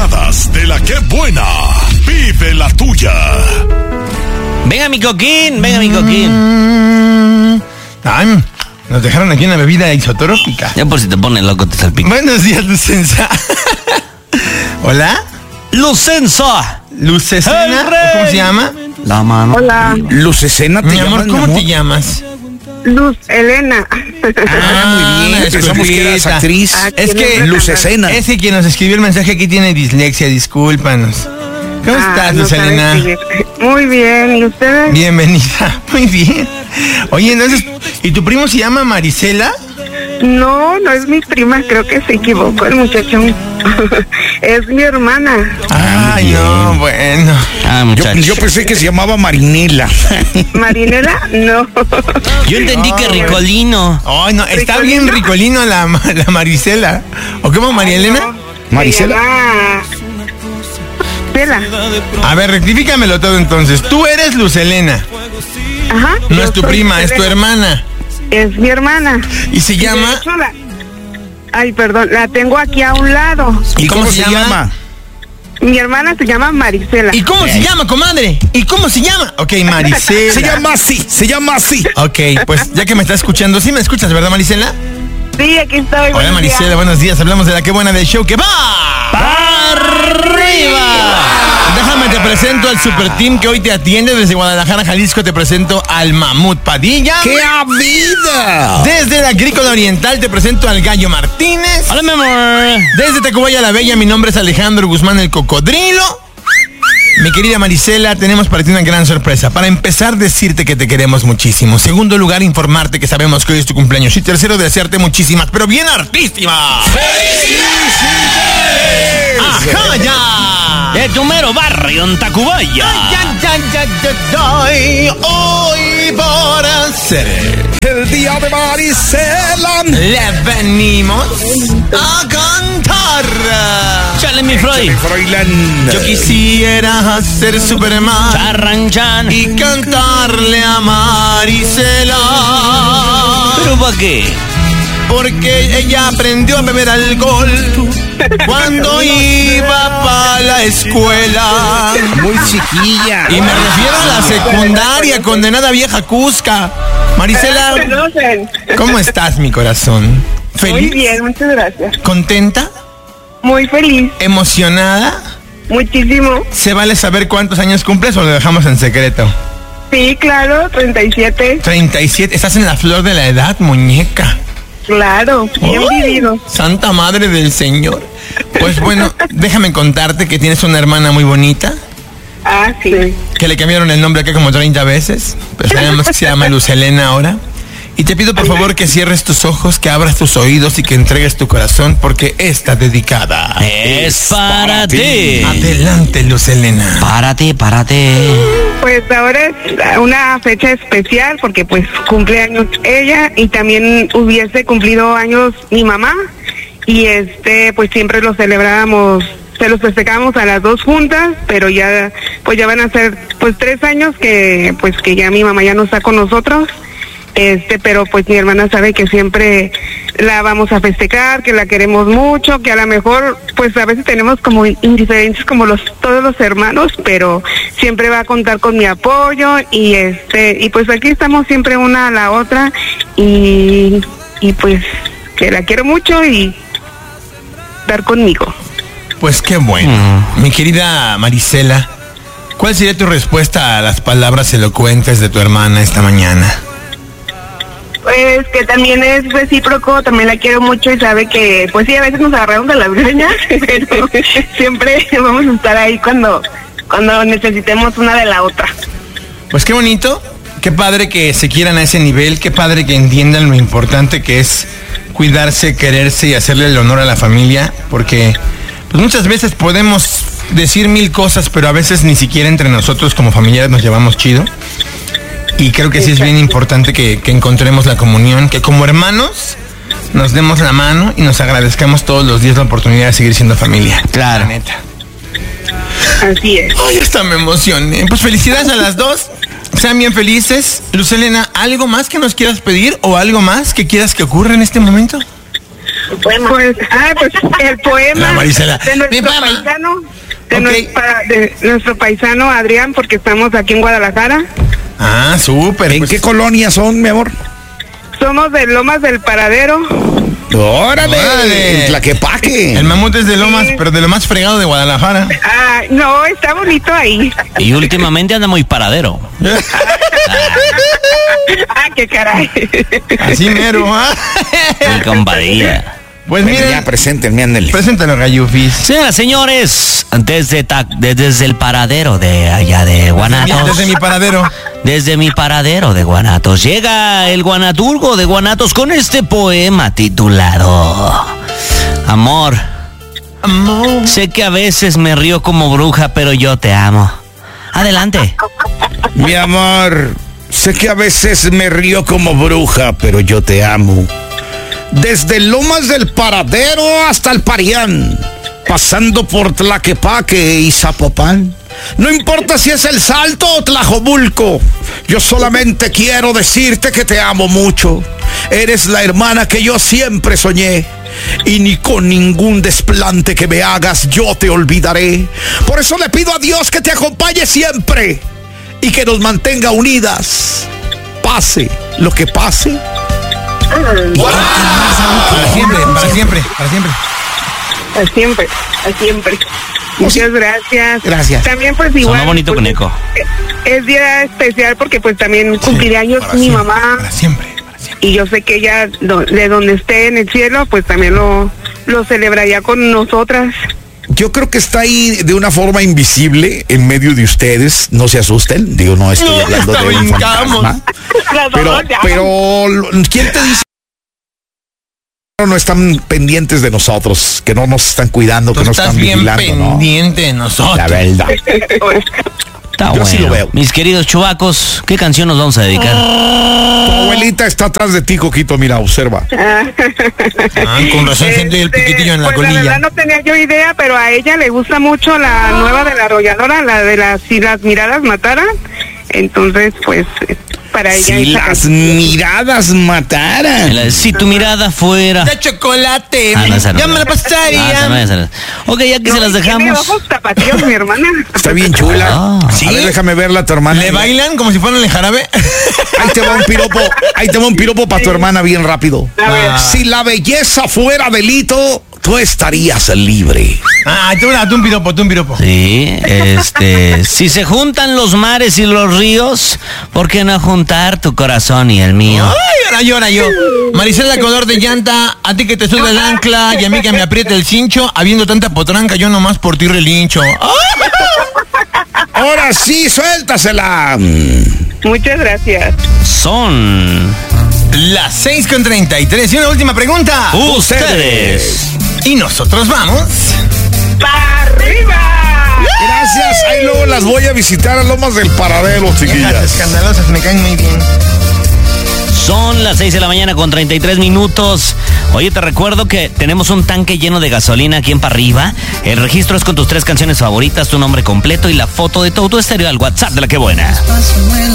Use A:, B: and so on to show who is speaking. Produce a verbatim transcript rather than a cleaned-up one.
A: Micheladas de la que buena. Vive la tuya.
B: Venga mi coquín, venga mi coquín.
C: Mm, ay, nos dejaron aquí una bebida isotrópica.
B: Ya por si te pones loco te salpico.
C: Buenos días, Lucenza. ¿Hola?
B: Lucenza.
C: ¿Lucecena? ¿Cómo se llama?
B: La mano.
D: Hola,
E: Lucecena, te
C: Mi amor,
E: llamas,
C: ¿cómo
E: mi amor?
C: te llamas?
D: Luz Elena.
E: Ah, muy bien,
C: es
E: pensamos que eras
C: Lupita.
E: actriz.
D: Ah,
C: Es que
E: Lucecena.
C: Es que quien nos escribió el mensaje aquí tiene dislexia, discúlpanos. ¿Cómo
D: Ah,
C: estás,
D: no
C: Lucelena?
D: sabe escribir. Muy bien, ¿y ustedes?
C: Bienvenida, muy bien. Oye, entonces, ¿y tu primo se llama Marisela?
D: No, no es mi prima, creo que se equivocó el muchacho. Es mi hermana.
C: Ay, no, bueno.
B: Ah,
E: Yo,
B: muchacho.
E: yo pensé que se llamaba Marinela.
D: ¿Marinela? No.
B: Yo entendí que Ricolino.
C: Ay, no, está
D: ¿Ricolino?
C: bien Ricolino la, la Marisela. ¿O cómo, María Elena?
D: No,
E: Maricela.
D: se llama Cela.
C: A ver, rectifícamelo todo entonces. Tú eres Lucelena.
D: Ajá.
C: No
D: yo
C: es tu
D: soy
C: prima, es tu
D: Elena.
C: hermana.
D: Es mi hermana.
C: Y se
D: De
C: llama...
D: hecho, la- Ay, perdón, la tengo aquí a un lado.
E: ¿Y cómo, se llama?
D: Mi hermana se llama Marisela.
C: ¿Y cómo se llama, comadre? ¿Y cómo se llama? Ok, Marisela.
E: Se llama así, se llama así.
C: Ok, pues ya que me está escuchando, sí me escuchas, ¿verdad, Marisela?
D: Sí, aquí estoy.
C: Hola,
D: buenos
C: Marisela,
D: días.
C: buenos días. Hablamos de la que buena del show que va
B: ¡Arriba!
C: Déjame te presento al super team que hoy te atiende desde Guadalajara, Jalisco. Te presento al Mamut Padilla.
E: ¡Qué vida!
C: Desde la Agrícola Oriental te presento al Gallo Martínez.
B: Hola, mi amor.
C: Desde Tacubaya la Bella, mi nombre es Alejandro Guzmán el Cocodrilo. Mi querida Marisela, tenemos para ti una gran sorpresa. Para empezar, decirte que te queremos muchísimo. Segundo lugar, informarte que sabemos que hoy es tu cumpleaños. Y tercero, desearte muchísimas, pero bien hartísimas. ¡Ajá, ya!
B: De tu mero barrio en Tacubaya.
C: Ya, ya, ya, ya, ya, hoy por ser
E: El día de Marisela.
C: le venimos a cantar.
B: Chale, mi Freud.
E: Froilán.
C: Yo quisiera ser Superman
B: Charranchan.
C: y cantarle a Marisela,
B: ¿Pero para qué?
C: porque ella aprendió a beber alcohol cuando iba para la escuela.
E: Muy chiquilla.
C: Y me refiero a la secundaria, condenada vieja cusca. Marisela,
D: Conocen.
C: ¿cómo estás, mi corazón?
D: Muy
C: ¿Feliz?
D: bien, muchas gracias.
C: ¿Contenta?
D: Muy feliz,
C: ¿Emocionada?
D: muchísimo.
C: ¿Se vale saber cuántos años cumples o lo dejamos en secreto?
D: Sí, claro, treinta y siete.
C: treinta y siete. Estás en la flor de la edad, muñeca.
D: Claro, bien
C: ¡Ay!
D: vivido.
C: Santa Madre del Señor. Pues bueno, déjame contarte que tienes una hermana muy bonita,
D: Ah, sí.
C: que le cambiaron el nombre acá como treinta veces, pero sabemos que se llama Lucelena ahora. Y te pido por favor que cierres tus ojos, que abras tus oídos y que entregues tu corazón, porque está dedicada.
B: Es para ti.
C: Adelante, Lucelena.
B: Párate, párate.
D: Pues ahora es una fecha especial porque pues cumple años ella y también hubiese cumplido años mi mamá y este pues siempre lo celebrábamos, se los festejamos a las dos juntas, pero ya pues ya van a ser pues tres años que pues que ya mi mamá ya no está con nosotros. Este, pero pues mi hermana sabe que siempre la vamos a festejar, que la queremos mucho, que a lo mejor pues a veces tenemos como indiferencias como los todos los hermanos, pero siempre va a contar con mi apoyo y este y pues aquí estamos siempre una a la otra y y pues que la quiero mucho y estar conmigo.
C: Pues qué bueno. Mi querida Marisela, ¿cuál sería tu respuesta a las palabras elocuentes de tu hermana esta mañana?
D: Pues que también es recíproco, también la quiero mucho y sabe que, pues sí, a veces nos agarramos de las greñas, pero siempre vamos a estar ahí cuando, cuando necesitemos una de la otra.
C: Pues qué bonito, qué padre que se quieran a ese nivel, qué padre que entiendan lo importante que es cuidarse, quererse y hacerle el honor a la familia, porque pues muchas veces podemos decir mil cosas, pero a veces ni siquiera entre nosotros como familiares nos llevamos chido. Y creo que sí es bien importante que, que encontremos la comunión, que como hermanos nos demos la mano y nos agradezcamos todos los días la oportunidad de seguir siendo familia.
B: Claro.
C: La neta.
D: Así es.
C: Ay, hasta me emocioné. Pues felicidades a las dos. Sean bien felices. Lucelena, ¿algo más que nos quieras pedir o algo más que quieras que ocurra en este momento?
D: Pues, ah, pues el poema
C: La Marisela.
D: de
C: Mi
D: nuestro
C: poema.
D: paisano, de,
C: Ok.
D: nuestra- de nuestro paisano Adrián, porque estamos aquí en Guadalajara.
C: Ah, súper.
E: ¿En
C: pues.
E: qué colonia son, mi amor?
D: Somos de Lomas del Paradero.
E: ¡Órale!
C: Órale.
E: En Tlaquepaque.
C: El mamut es de Lomas,
D: Sí.
C: pero de lo más fregado de Guadalajara.
D: Ah, no, está bonito ahí.
B: Y últimamente anda muy paradero.
D: Ah, qué caray.
C: Así mero. ¿ah?
B: Mi compadilla.
C: Pues
E: Bueno,
C: miren,
E: ya preséntenme, ándale.
C: preséntalo, Gallufis.
B: Señoras, señores, desde, ta- de- desde el paradero de allá de Guanatos.
C: Desde mi paradero.
B: Desde mi paradero de Guanatos llega el guanaturgo de Guanatos con este poema titulado Amor.
C: Amor.
B: Sé que a veces me río como bruja, pero yo te amo. Adelante.
E: Mi amor, sé que a veces me río como bruja, pero yo te amo. Desde Lomas del Paradero hasta el Parián, pasando por Tlaquepaque y Zapopan. No importa si es El Salto o Tlajomulco, yo solamente quiero decirte que te amo mucho. Eres la hermana que yo siempre soñé, y ni con ningún desplante que me hagas yo te olvidaré. Por eso le pido a Dios que te acompañe siempre y que nos mantenga unidas, pase lo que pase.
C: Para siempre, para siempre, para siempre.
D: A siempre, a siempre. Muchas gracias.
E: Gracias.
D: También pues igual.
B: Sonó bonito
D: pues,
B: con eco.
D: Es día especial porque pues también cumplirá años
C: Para
D: mi
C: siempre,
D: mamá.
C: Para siempre, para siempre.
D: Y yo sé que ella, do- de donde esté en el cielo, pues también lo, lo celebraría con nosotras.
E: Yo creo que está ahí de una forma invisible en medio de ustedes. No se asusten. Digo, no estoy
C: No,
E: hablando
C: hasta
E: de un
C: brincamos.
E: fantasma.
D: Las
E: Pero,
D: dos ya.
E: pero, ¿quién te dice que no están pendientes de nosotros? Que no nos están cuidando,
C: Tú
E: que no
C: estás
E: están
C: bien
E: vigilando, ¿no?
C: pendiente de nosotros.
E: La verdad.
B: Está
E: Yo
B: bueno.
E: sí lo veo.
B: Mis queridos chuvacos, ¿qué canción nos vamos a dedicar?
E: Tu abuelita está atrás de ti, Coquito. Mira, observa.
C: Ah, con razón siente el
D: Este,
C: piquitillo en la
D: pues la
C: colilla.
D: verdad no tenía yo idea, pero a ella le gusta mucho la nueva de la arrolladora, la de las Si las miradas mataran. Entonces, pues, para ella
E: Si
D: esa
E: las
D: canción.
E: miradas mataran.
B: La de, si tu mirada fuera...
C: De chocolate.
B: Ah, no, esa no.
C: Ya me la
B: Ah,
C: pasaría.
B: esa no, esa no. Ok, ya que
D: No,
B: se las
D: y tiene
B: dejamos.
D: ojos tapatíos, mi hermana.
E: Está bien chula.
B: Ah.
E: A ver, déjame verla, tu hermana.
C: ¿Le bailan como si fueran el jarabe?
E: Ahí te va un piropo, ahí te va un piropo para tu hermana bien rápido.
D: A ver.
C: Ah.
E: Si la belleza fuera delito, tú estarías libre.
C: Ah, tú, tú un piropo, tú un piropo.
B: Sí, este, si se juntan los mares y los ríos, ¿por qué no juntar tu corazón y el mío?
C: Ay, ahora yo, ahora yo. Marisela, color de llanta, a ti que te suda el ancla y a mí que me aprieta el cincho, habiendo tanta potranca, yo nomás por ti relincho.
E: Ahora sí, suéltasela.
D: Muchas gracias.
B: Son
C: Las seis con treinta y tres. Y una última pregunta.
B: ustedes.
C: Y nosotros vamos.
D: ¡Para arriba!
E: Gracias, ahí luego las voy a visitar a Lomas del Paradero,
C: Las
E: chiquillas.
C: escandalosas me caen muy bien.
B: Son las seis de la mañana con treinta y tres minutos. Oye, te recuerdo que tenemos un tanque lleno de gasolina aquí en Pa' Arriba. El registro es con tus tres canciones favoritas, tu nombre completo y la foto de tu auto estéreo al WhatsApp de La Que Buena.